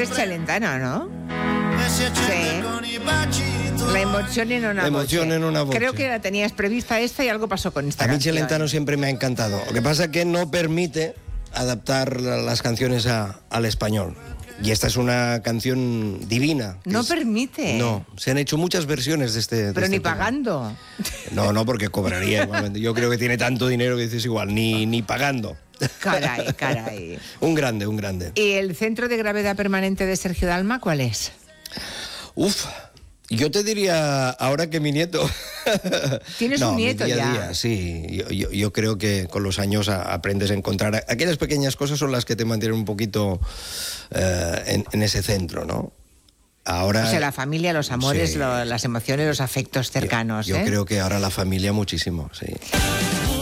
eres Celentano, ¿no? Sí. La emoción en una voce. Creo que la tenías prevista esta y algo pasó con esta canción. A mí Celentano siempre me ha encantado. Lo que pasa es que no permite adaptar las canciones al español. Y esta es una canción divina. No permite. No, se han hecho muchas versiones de este. Pero ni tema. pagando. No, porque cobraría igualmente. Yo creo que tiene tanto dinero que dices igual, ni pagando. Caray. Un grande. ¿Y el centro de gravedad permanente de Sergio Dalma cuál es? Yo te diría, ahora que mi nieto... ¿Tienes un nieto día ya? A día, sí. Yo creo que con los años aprendes a encontrar... Aquellas pequeñas cosas son las que te mantienen un poquito en ese centro, ¿no? Ahora... O sea, la familia, los amores, sí. las emociones, los afectos cercanos. Yo creo que ahora la familia muchísimo, sí.